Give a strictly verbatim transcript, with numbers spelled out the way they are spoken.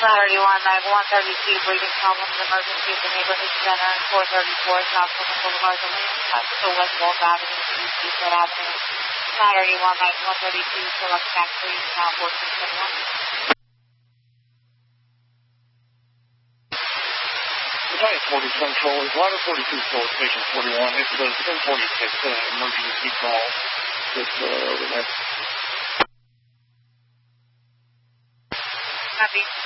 Saturday one nine one thirty-two, breathing problems, emergency at the neighborhood center, four thirty-four South Plymouth Boulevard, the to West Wolf Avenue, C D C, good afternoon. Saturday one nine one thirty-two, select factory, now fourteen twenty-one. Battalion forty Central is Ladder forty-two, Solar Station forty-one. It's a ten forty-six uh, emergency call with uh, the next. Copy.